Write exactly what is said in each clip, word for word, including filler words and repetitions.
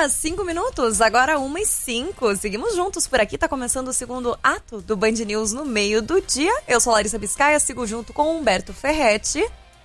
dia, cinco minutos, agora uma e cinco. Seguimos juntos por aqui, tá começando o segundo ato do Band News no meio do dia. Eu sou Larissa Biscaia, sigo junto com Humberto Ferretti.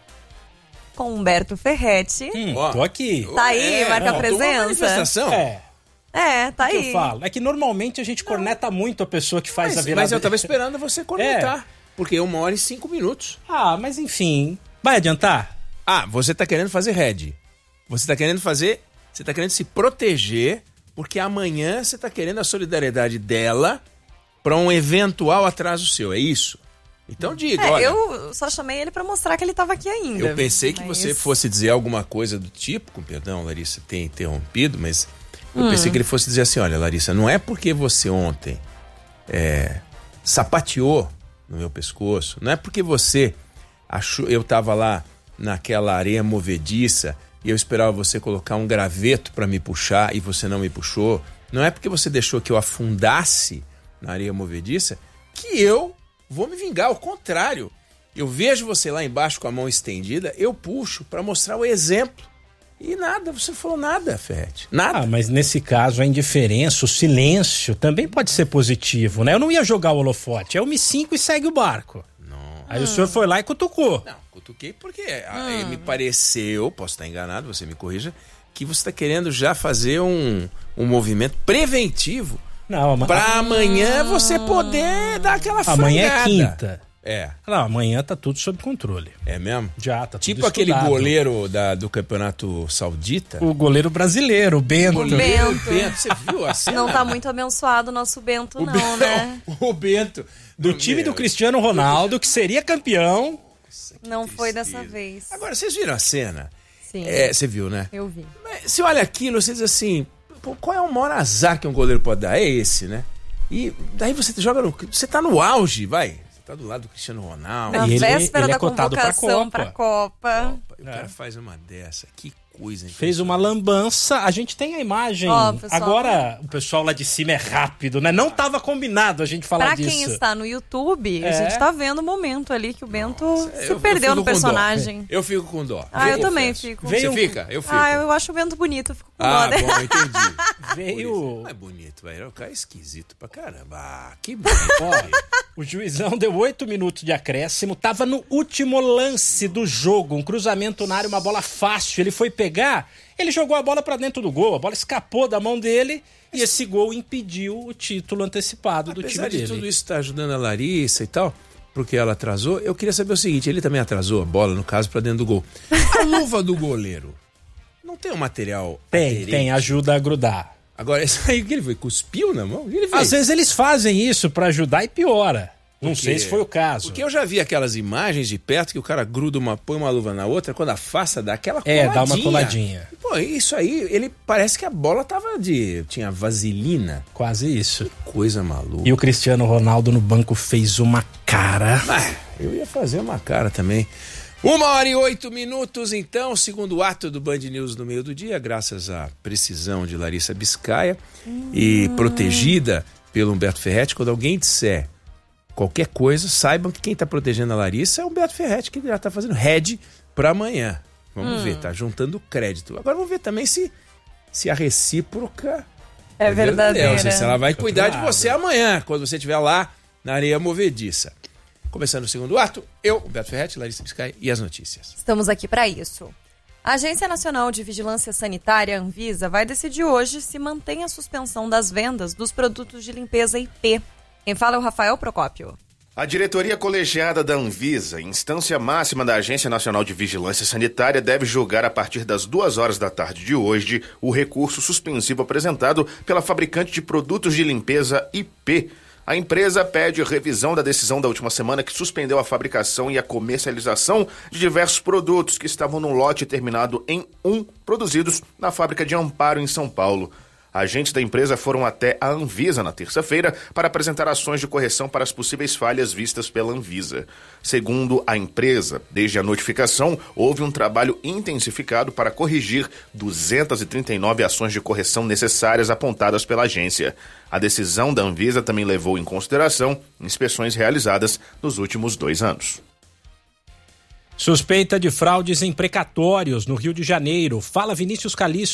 Com Humberto Ferretti. Hum, tô aqui. Tá aí, é, marca não, a presença. É. É, tá o que aí. eu falo? É que normalmente a gente corneta não. muito a pessoa que faz mas, a virada. Mas eu tava esperando você cornetar. É. Porque uma hora e cinco minutos. Ah, mas enfim. Vai adiantar? Ah, você tá querendo fazer head. Você tá querendo fazer... Você tá querendo se proteger, porque amanhã você tá querendo a solidariedade dela pra um eventual atraso seu, é isso? Então diga, é, olha... Eu só chamei ele pra mostrar que ele tava aqui ainda. Eu pensei que mas... você fosse dizer alguma coisa do tipo, com perdão, Larissa, ter interrompido, mas eu hum. pensei que ele fosse dizer assim, olha, Larissa, não é porque você ontem é, sapateou no meu pescoço, não é porque você achou, eu tava lá naquela areia movediça e eu esperava você colocar um graveto para me puxar e você não me puxou. Não é porque você deixou que eu afundasse na areia movediça que eu vou me vingar. Ao contrário, eu vejo você lá embaixo com a mão estendida, eu puxo para mostrar o exemplo. E nada, você não falou nada, Ferretti. Nada. Ah, mas nesse caso a indiferença, o silêncio também pode ser positivo, né? Eu não ia jogar o holofote, eu me cinco e segue o barco. Não. Aí hum. o senhor foi lá e cutucou. Não. Cutuquei porque hum. me pareceu, posso estar enganado, você me corrija, que você está querendo já fazer um, um movimento preventivo para ah, amanhã você poder dar aquela frangada. Amanhã é quinta. É. Não, amanhã tá tudo sob controle. É mesmo? Já, tá tudo Tipo estudado. Aquele goleiro da, do campeonato saudita. O goleiro brasileiro, o Bento. O Bento. Bento. Você viu a cena? Não tá muito abençoado o nosso Bento, o não, Bento, né? O Bento. Do time do Cristiano Ronaldo, que seria campeão. Nossa, não tristeza. Foi dessa vez. Agora, vocês viram a cena? Sim. É, você viu, né? Eu vi. Mas, você olha aquilo, você diz assim, pô, qual é o maior azar que um goleiro pode dar? É esse, né? E daí você joga no... Você tá no auge, vai. Tá do lado do Cristiano Ronaldo. Na ele, véspera ele da é cotado convocação pra pra Copa. Pra Copa. Opa, o cara é. faz uma dessa. Que coisa. Fez uma lambança. A gente tem a imagem. Oh, pessoal, agora, o pessoal lá de cima é rápido, né? Não tava combinado a gente falar pra disso. Pra quem está no YouTube, é. a gente tá vendo o momento ali que o Bento Nossa, se eu, perdeu eu no personagem. Dó. Eu fico com dó. Ah, eu, eu também confesso. fico. Veio... Você fica? Eu fico. Ah, eu acho o Bento bonito, eu fico com ah, dó. Né? Bom, entendi. Veio... Não é bonito, velho. O cara é esquisito pra caramba. Ah, que bonito. Olha, o juizão deu oito minutos de acréscimo, tava no último lance do jogo, um cruzamento na área, uma bola fácil, ele foi pegar, ele jogou a bola pra dentro do gol, a bola escapou da mão dele e esse gol impediu o título antecipado do time dele. Apesar de tudo isso estar ajudando a Larissa e tal, porque ela atrasou, eu queria saber o seguinte, ele também atrasou a bola, no caso, pra dentro do gol. A luva do goleiro não tem um material Tem, aderente? tem, ajuda a grudar. Agora, isso aí que ele foi? Cuspiu na mão? O que ele fez? Às vezes eles fazem isso pra ajudar e piora. Não porque, sei se foi o caso. Porque eu já vi aquelas imagens de perto que o cara gruda uma, põe uma luva na outra, quando afasta dá aquela coladinha. É, dá uma coladinha. Pô, isso aí, ele parece que a bola tava de... tinha vaselina. Quase isso. Que coisa maluca. E o Cristiano Ronaldo no banco fez uma cara. Ah, eu ia fazer uma cara também. Uma hora e oito minutos, então, segundo ato do Band News no meio do dia, graças à precisão de Larissa Biscaia hum. e protegida pelo Humberto Ferretti. Quando alguém disser qualquer coisa, saibam que quem está protegendo a Larissa é o Humberto Ferretti, que já está fazendo head para amanhã. Vamos hum. ver, tá juntando crédito. Agora vamos ver também se, se a recíproca é, é verdadeira. verdadeira. Se ela vai cuidar de você amanhã, quando você estiver lá na areia movediça. Começando o segundo ato, eu, Humberto Ferretti, Larissa Biscaia e as notícias. Estamos aqui para isso. A Agência Nacional de Vigilância Sanitária, Anvisa, vai decidir hoje se mantém a suspensão das vendas dos produtos de limpeza I P. Quem fala é o Rafael Procópio. A diretoria colegiada da Anvisa, instância máxima da Agência Nacional de Vigilância Sanitária, deve julgar a partir das duas horas da tarde de hoje o recurso suspensivo apresentado pela fabricante de produtos de limpeza I P. A empresa pede revisão da decisão da última semana que suspendeu a fabricação e a comercialização de diversos produtos que estavam no lote terminado em um, produzidos na fábrica de Amparo, em São Paulo. Agentes da empresa foram até a Anvisa na terça-feira para apresentar ações de correção para as possíveis falhas vistas pela Anvisa. Segundo a empresa, desde a notificação, houve um trabalho intensificado para corrigir duzentas e trinta e nove ações de correção necessárias apontadas pela agência. A decisão da Anvisa também levou em consideração inspeções realizadas nos últimos dois anos. Suspeita de fraudes em precatórios no Rio de Janeiro. Fala, Vinícius Calixto.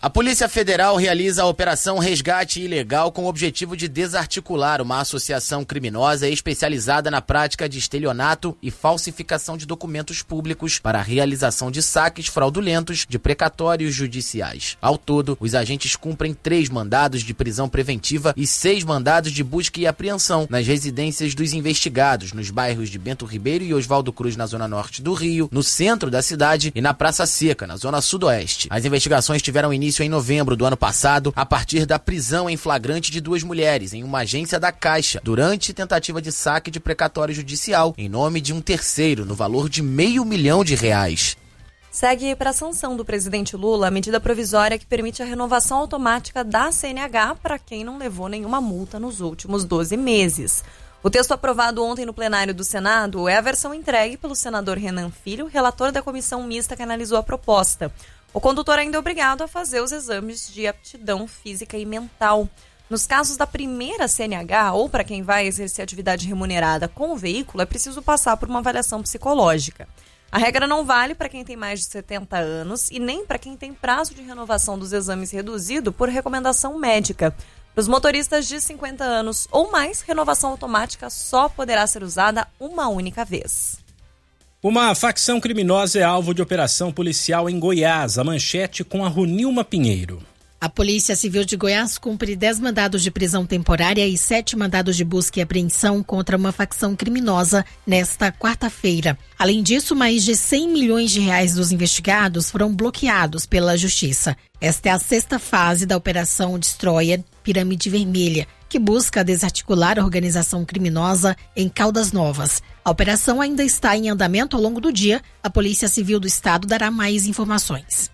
A Polícia Federal realiza a Operação Resgate Ilegal com o objetivo de desarticular uma associação criminosa especializada na prática de estelionato e falsificação de documentos públicos para a realização de saques fraudulentos de precatórios judiciais. Ao todo, os agentes cumprem três mandados de prisão preventiva e seis mandados de busca e apreensão nas residências dos investigados, nos bairros de Bento Ribeiro e Oswaldo Cruz, na zona norte do Rio, no centro da cidade e na Praça Seca, na zona sudoeste. As investigações tiveram início em novembro do ano passado, a partir da prisão em flagrante de duas mulheres em uma agência da Caixa, durante tentativa de saque de precatório judicial, em nome de um terceiro, no valor de meio milhão de reais. Segue para a sanção do presidente Lula a medida provisória que permite a renovação automática da C N H para quem não levou nenhuma multa nos últimos doze meses. O texto aprovado ontem no plenário do Senado é a versão entregue pelo senador Renan Filho, relator da comissão mista que analisou a proposta. O condutor ainda é obrigado a fazer os exames de aptidão física e mental. Nos casos da primeira C N H, ou para quem vai exercer atividade remunerada com o veículo, é preciso passar por uma avaliação psicológica. A regra não vale para quem tem mais de setenta anos e nem para quem tem prazo de renovação dos exames reduzido por recomendação médica. Para os motoristas de cinquenta anos ou mais, renovação automática só poderá ser usada uma única vez. Uma facção criminosa é alvo de operação policial em Goiás. A manchete com a Runilma Pinheiro. A Polícia Civil de Goiás cumpre dez mandados de prisão temporária e sete mandados de busca e apreensão contra uma facção criminosa nesta quarta-feira. Além disso, mais de cem milhões de reais dos investigados foram bloqueados pela Justiça. Esta é a sexta fase da Operação Destroyer Pirâmide Vermelha, que busca desarticular a organização criminosa em Caldas Novas. A operação ainda está em andamento ao longo do dia. A Polícia Civil do Estado dará mais informações.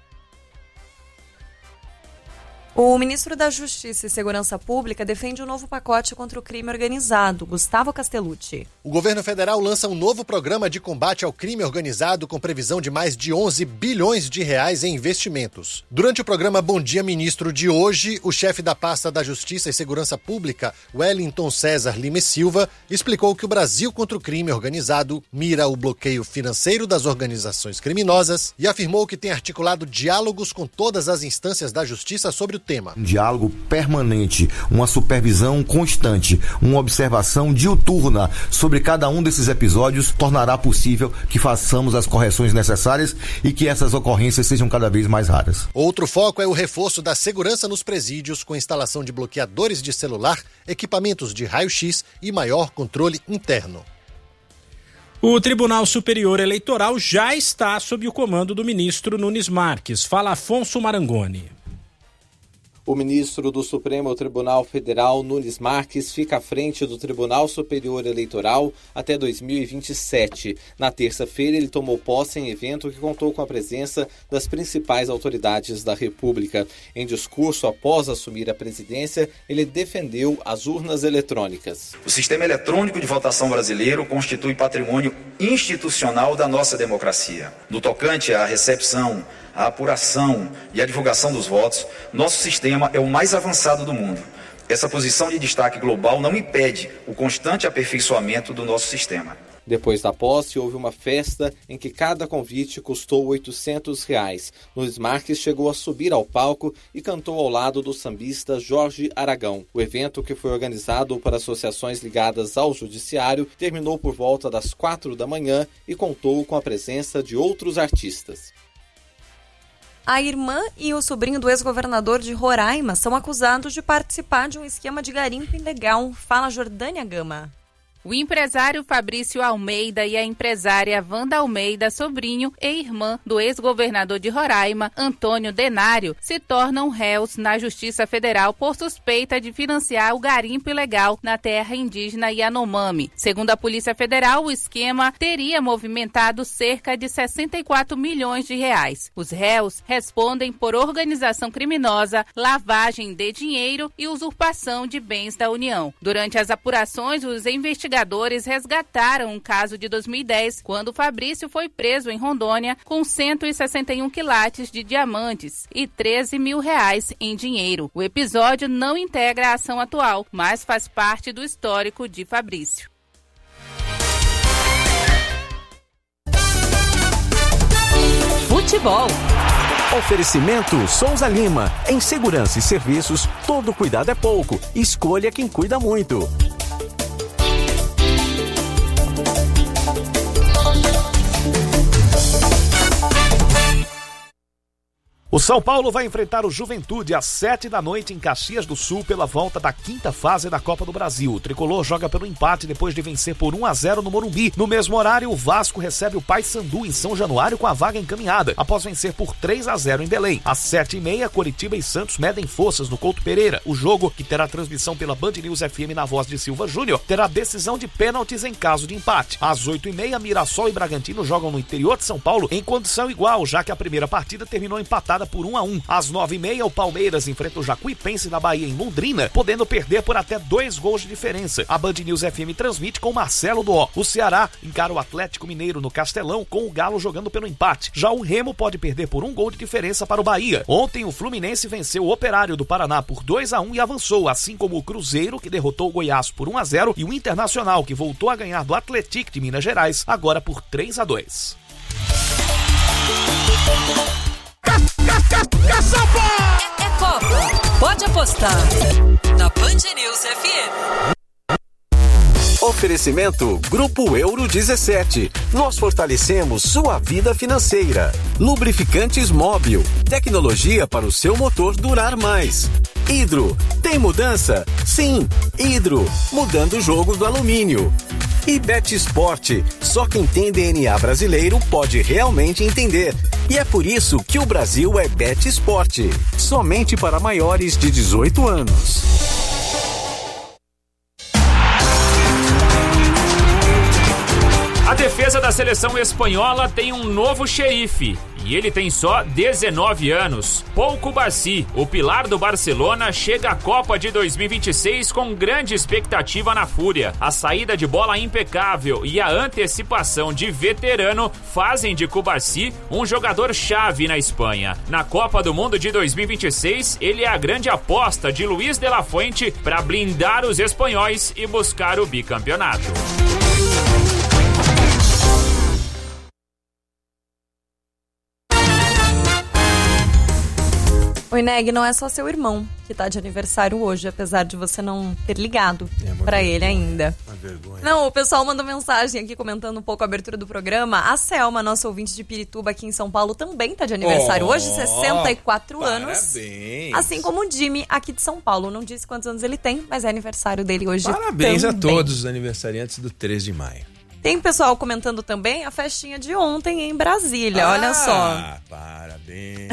O ministro da Justiça e Segurança Pública defende um novo pacote contra o crime organizado. Gustavo Castellucci. O governo federal lança um novo programa de combate ao crime organizado com previsão de mais de onze bilhões de reais em investimentos. Durante o programa Bom Dia Ministro de hoje, o chefe da pasta da Justiça e Segurança Pública, Wellington César Lima e Silva, explicou que o Brasil contra o crime organizado mira o bloqueio financeiro das organizações criminosas e afirmou que tem articulado diálogos com todas as instâncias da justiça sobre o tema. Um diálogo permanente, uma supervisão constante, uma observação diuturna sobre cada um desses episódios tornará possível que façamos as correções necessárias e que essas ocorrências sejam cada vez mais raras. Outro foco é o reforço da segurança nos presídios com instalação de bloqueadores de celular, equipamentos de raio-x e maior controle interno. O Tribunal Superior Eleitoral já está sob o comando do ministro Nunes Marques. Fala Afonso Marangoni. O ministro do Supremo Tribunal Federal, Nunes Marques, fica à frente do Tribunal Superior Eleitoral até dois mil e vinte e sete. Na terça-feira, ele tomou posse em evento que contou com a presença das principais autoridades da República. Em discurso após assumir a presidência, ele defendeu as urnas eletrônicas. O sistema eletrônico de votação brasileiro constitui patrimônio institucional da nossa democracia. No tocante à recepção, a apuração e a divulgação dos votos, nosso sistema é o mais avançado do mundo. Essa posição de destaque global não impede o constante aperfeiçoamento do nosso sistema. Depois da posse, houve uma festa em que cada convite custou oitocentos reais. Nunes Marques chegou a subir ao palco e cantou ao lado do sambista Jorge Aragão. O evento, que foi organizado por associações ligadas ao judiciário, terminou por volta das quatro da manhã e contou com a presença de outros artistas. A irmã e o sobrinho do ex-governador de Roraima são acusados de participar de um esquema de garimpo ilegal. Fala Jordânia Gama. O empresário Fabrício Almeida e a empresária Wanda Almeida, sobrinho e irmã do ex-governador de Roraima, Antônio Denário, se tornam réus na Justiça Federal por suspeita de financiar o garimpo ilegal na terra indígena Yanomami. Segundo a Polícia Federal, o esquema teria movimentado cerca de sessenta e quatro milhões de reais. Os réus respondem por organização criminosa, lavagem de dinheiro e usurpação de bens da União. Durante as apurações, os investigadores Investigadores resgataram um caso de dois mil e dez, quando Fabrício foi preso em Rondônia com cento e sessenta e um quilates de diamantes e treze mil reais em dinheiro. O episódio não integra a ação atual, mas faz parte do histórico de Fabrício. Futebol. Oferecimento Souza Lima. Em segurança e serviços, todo cuidado é pouco. Escolha quem cuida muito. O São Paulo vai enfrentar o Juventude às sete da noite em Caxias do Sul pela volta da quinta fase da Copa do Brasil. O tricolor joga pelo empate depois de vencer por um a zero no Morumbi. No mesmo horário, o Vasco recebe o Paysandu em São Januário com a vaga encaminhada, após vencer por três a zero em Belém. Às sete e meia, Coritiba e Santos medem forças no Couto Pereira. O jogo, que terá transmissão pela Band News F M na voz de Silva Júnior, terá decisão de pênaltis em caso de empate. Às oito e meia, Mirassol e Bragantino jogam no interior de São Paulo em condição igual, já que a primeira partida terminou empatada por um a um. Às nove e meia, o Palmeiras enfrenta o Jacuipense da Bahia em Londrina, podendo perder por até dois gols de diferença. A Band News F M transmite com Marcelo Doó. O Ceará encara o Atlético Mineiro no Castelão, com o Galo jogando pelo empate. Já o Remo pode perder por um gol de diferença para o Bahia. Ontem, o Fluminense venceu o Operário do Paraná por dois a um e avançou, assim como o Cruzeiro, que derrotou o Goiás por um a zero, e o Internacional, que voltou a ganhar do Atlético de Minas Gerais, agora por três a dois. É, é Copa. Pode apostar na Band News F M. Oferecimento Grupo Euro dezessete. Nós fortalecemos sua vida financeira. Lubrificantes Móbil. Tecnologia para o seu motor durar mais. Hidro. Tem mudança? Sim. Hidro. Mudando o jogo do alumínio. E Bet Sport. Só quem tem D N A brasileiro pode realmente entender. E é por isso que o Brasil é Bet Sport. Somente para maiores de dezoito anos. A defesa da seleção espanhola tem um novo xerife. E ele tem só dezenove anos. Pau Cubarsí, o pilar do Barcelona, chega à Copa de dois mil e vinte e seis com grande expectativa na Fúria. A saída de bola impecável e a antecipação de veterano fazem de Cubarsí um jogador-chave na Espanha. Na Copa do Mundo de dois mil e vinte e seis, ele é a grande aposta de Luis de la Fuente para blindar os espanhóis e buscar o bicampeonato. O Ineg, não é só seu irmão que tá de aniversário hoje, apesar de você não ter ligado é pra vergonha, ele ainda. Uma vergonha. Não, o pessoal mandou mensagem aqui comentando um pouco a abertura do programa. A Selma, nossa ouvinte de Pirituba aqui em São Paulo, também tá de aniversário oh, hoje, sessenta e quatro anos. Parabéns. Assim como o Jimmy aqui de São Paulo. Não disse quantos anos ele tem, mas é aniversário dele hoje. Parabéns também. A todos os aniversariantes do três de maio. Tem pessoal comentando também a festinha de ontem em Brasília, ah, olha só. Parabéns,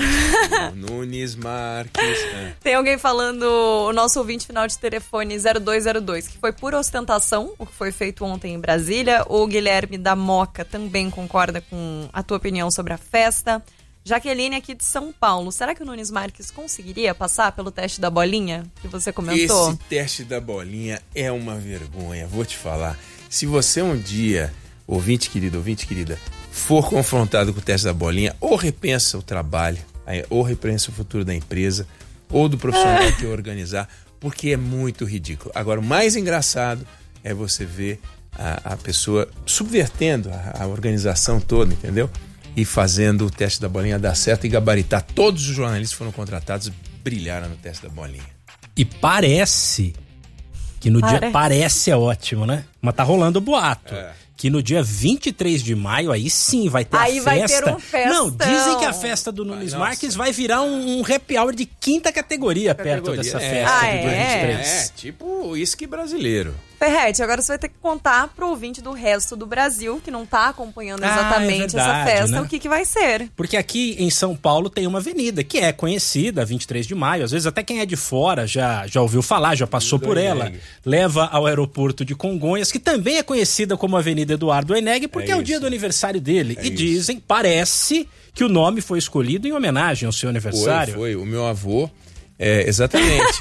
Nunes Marques. Tem alguém falando, o nosso ouvinte final de telefone zero dois zero dois, que foi pura ostentação o que foi feito ontem em Brasília. O Guilherme da Moca também concorda com a tua opinião sobre a festa. Jaqueline aqui de São Paulo, será que o Nunes Marques conseguiria passar pelo teste da bolinha que você comentou? Esse teste da bolinha é uma vergonha, vou te falar. Se você um dia, ouvinte querido, ouvinte querida, for confrontado com o teste da bolinha, ou repensa o trabalho, ou repensa o futuro da empresa, ou do profissional é. que organizar, porque é muito ridículo. Agora, o mais engraçado é você ver a, a pessoa subvertendo a, a organização toda, entendeu? E fazendo o teste da bolinha dar certo e gabaritar. Todos os jornalistas que foram contratados brilharam no teste da bolinha. E parece... Que no Pare... dia parece é ótimo, né? Mas tá rolando o boato. É. Que no dia vinte e três de maio, aí sim vai ter aí a festa. Aí vai ter um festão. Não, dizem que a festa do Nunes Ai, Marques vai virar um, um happy hour de quinta categoria, categoria. perto dessa é. festa ah, do dia é? vinte e três. É, tipo uísque brasileiro. Ferrete, agora você vai ter que contar pro ouvinte do resto do Brasil, que não tá acompanhando exatamente ah, é verdade, essa festa, né? o que, que vai ser. Porque aqui em São Paulo tem uma avenida que é conhecida, vinte e três de maio, às vezes até quem é de fora já, já ouviu falar, já passou por ela, leva ao aeroporto de Congonhas, que também é conhecida como Avenida Eduardo Eneg, porque é, é o dia do aniversário dele. É e dizem, isso. parece que o nome foi escolhido em homenagem ao seu aniversário. Foi, foi. O meu avô, é, exatamente...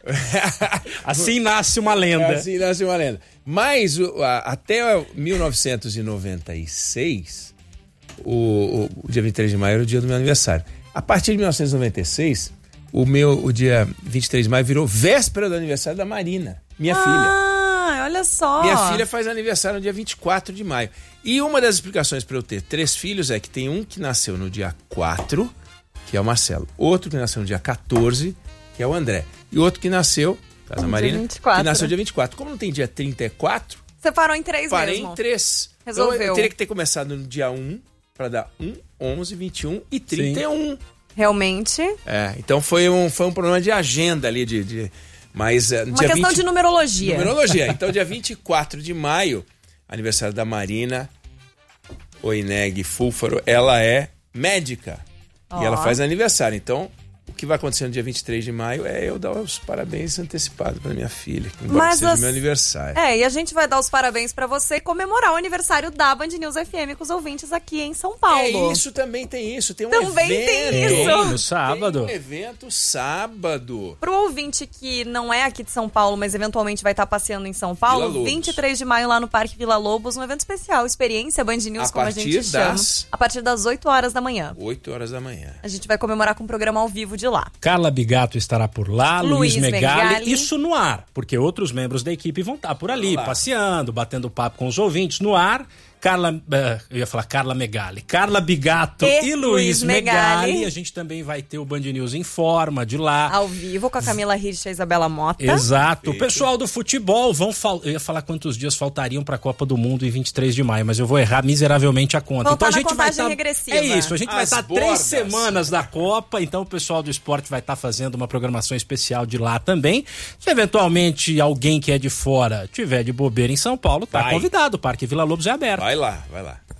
assim nasce uma lenda. Assim nasce uma lenda. Mas o, a, até mil novecentos e noventa e seis, o, o, o dia vinte e três de maio era o dia do meu aniversário. A partir de mil novecentos e noventa e seis, o meu o dia vinte e três de maio virou véspera do aniversário da Marina, minha ah, filha. Ah, olha só. Minha filha faz aniversário no dia vinte e quatro de maio. E uma das explicações para eu ter três filhos é que tem um que nasceu no dia quatro, que é o Marcelo. Outro que nasceu no dia quatorze, que é o André. E outro que nasceu, Casa Marina, dia vinte e quatro, que nasceu né? dia vinte e quatro. Como não tem dia trinta e quatro, Você parou em três parei mesmo. em três. Resolveu. Então eu teria que ter começado no dia um, para dar um, onze, vinte e um e trinta e um. Realmente. É, então foi um, foi um problema de agenda ali, de... de mas, uh, Uma dia questão vinte de numerologia. Numerologia. Então, dia vinte e quatro de maio, aniversário da Marina Oineg Fúlfaro, ela é médica. Oh. E ela faz aniversário. Então, o que vai acontecer no dia vinte e três de maio é eu dar os parabéns antecipados para minha filha, que embora Mas seja as... meu aniversário. É, e a gente vai dar os parabéns pra você e comemorar o aniversário da Band News F M com os ouvintes aqui em São Paulo. É isso, também tem isso. Tem um Também evento. tem isso. Tem, no sábado. Tem um evento sábado. Pro ouvinte que não é aqui de São Paulo, mas eventualmente vai estar passeando em São Paulo, Vila Lobos. vinte e três de maio lá no Parque Vila Lobos, um evento especial, experiência Band News, A como a gente chama. das- A partir das oito horas da manhã. oito horas da manhã. A gente vai comemorar com um programa ao vivo de lá. Carla Bigato estará por lá, Luiz, Luiz Megali, Megali. isso no ar, porque outros membros da equipe vão estar por ali, Vamos lá. passeando, batendo papo com os ouvintes no ar. Carla, uh, eu ia falar Carla Megali, Carla Bigato E e, Luiz Luiz Megali. Megali. A gente também vai ter o Band News em forma de lá. Ao vivo com a Camila Rich e a Isabela Mota. Exato. O pessoal do futebol vão fal... Eu ia falar quantos dias faltariam para a Copa do Mundo em vinte e três de maio, mas eu vou errar miseravelmente a conta. Vão então a tá na gente vai contagem tá... regressiva. É isso, a gente vai As estar três bordas. semanas da Copa, então o pessoal do esporte vai estar fazendo uma programação especial de lá também. Se eventualmente alguém que é de fora tiver de bobeira em São Paulo, tá Vai. convidado. O Parque Vila Lobos é aberto. Vai lá, vai lá.